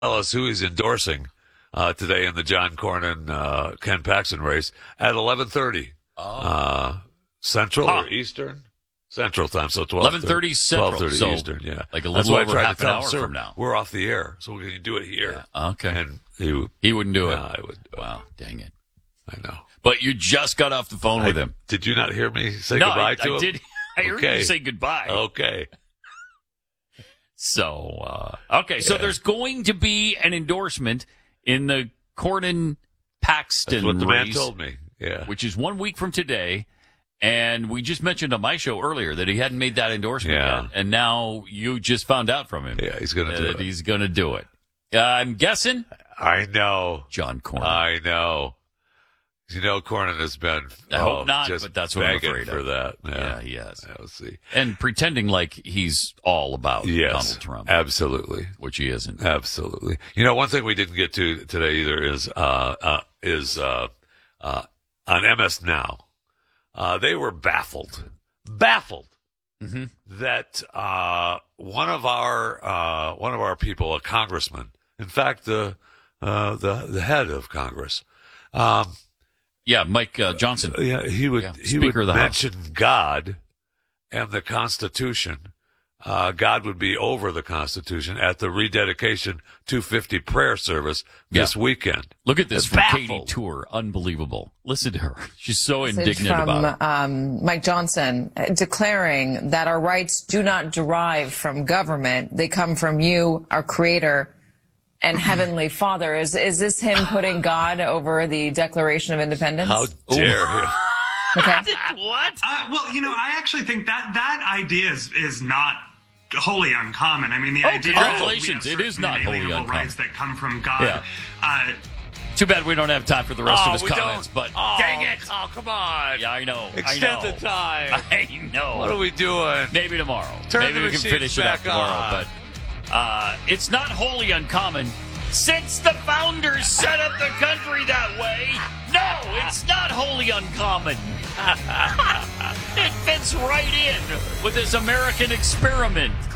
tell us who he's endorsing today in the John Cornyn Ken Paxton race at 11:30 Central or Eastern. Central time, so 11:30 Central. 12:30 so Eastern, yeah. Like a That's little why I over tried half to an tell hour him, "Sir, from now. we're off the air, so we're going to do it here." Yeah, okay. And he wouldn't do it. I would. Wow, dang it. I know. But you just got off the phone with him. Did you not hear me say goodbye to him? I did. I heard you say goodbye. Okay. So, so there's going to be an endorsement in the Cornyn-Paxton That's what the race, man told me. Yeah. which is 1 week from today. And we just mentioned on my show earlier that he hadn't made that endorsement yet. And now you just found out from him. Yeah, he's going to do it. He's going to do it. I'm guessing. I know. John Cornyn. I know. You know, Cornyn has been. I hope not, just but that's what I'm afraid for of. that. Yeah, he has. Yeah, we'll see. And pretending like he's all about Donald Trump. Absolutely. Which he isn't. Absolutely. You know, one thing we didn't get to today either is on MS Now. They were baffled that one of our people, a congressman, in fact, the head of Congress, Mike Johnson. he would mention God and the Constitution. God would be over the Constitution at the rededication 250 prayer service this weekend. Look at this from Katie Tour. Unbelievable. Listen to her. She's so indignant about it. Mike Johnson declaring that our rights do not derive from government. They come from you, our creator, and Heavenly Father. Is this him putting God over the Declaration of Independence? How dare him? Okay. What? Well, you know, I actually think that idea is not wholly uncommon. I mean, the idea congratulations. that It is not wholly uncommon. Rights that come from God. Yeah. Too bad we don't have time for the rest of his comments, but dang it. Oh, come on. Yeah, I know. Extend the time. I know. What are we doing? Maybe tomorrow. Turn Maybe the we can machines finish it up back tomorrow. on. But it's not wholly uncommon since the founders set up the country that way. No, it's not wholly uncommon. It fits right in with this American experiment.